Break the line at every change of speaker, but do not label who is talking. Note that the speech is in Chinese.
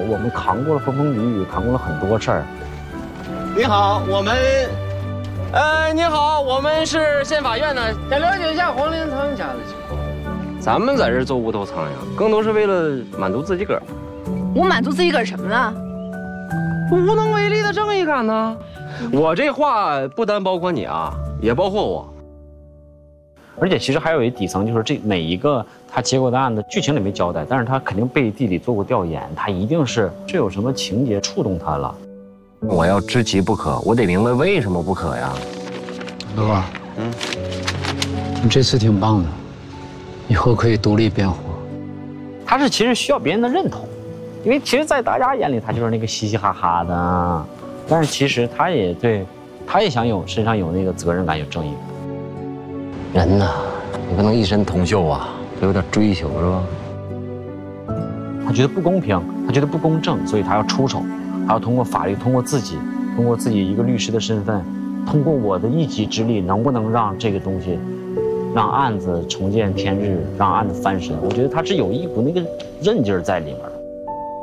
我们扛过了风风雨雨，扛过了很多事儿。
你好，你好，我们是县法院的，想了解一下黄连仓家的情况。咱们在这做无头苍蝇，更多是为了满足自己个儿。
我满足自己个儿什么了？
无能为力的正义感呢？我这话不单包括你啊，也包括我。
而且其实还有一底层，就是这每一个他接过的案子，剧情里没交代，但是他肯定背地里做过调研，他一定是有什么情节触动他了。
我要知其不可，我得明白为什么不可呀。
哥，你这次挺棒的，以后可以独立辩护。
他是其实需要别人的认同，因为其实，在大家眼里他就是那个嘻嘻哈哈的，但是其实他也想身上有那个责任感，有正义感。
人呐，你不能一身铜锈啊，得有点追求是吧？
他觉得不公平，他觉得不公正，所以他要出手。还要通过法律，通过自己一个律师的身份，通过我的一己之力，能不能让这个东西，让案子重见天日，让案子翻身？我觉得他是有一股那个韧劲儿在里面。